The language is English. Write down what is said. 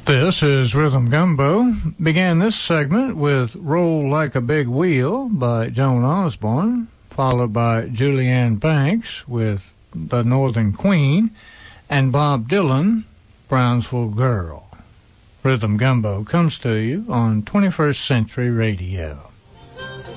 This is Rhythm Gumbo. Began this segment with Roll Like a Big Wheel by Joan Osborne, followed by Julianne Banks with The Northern Queen, and Bob Dylan, Brownsville Girl. Rhythm Gumbo comes to you on 21st Century Radio.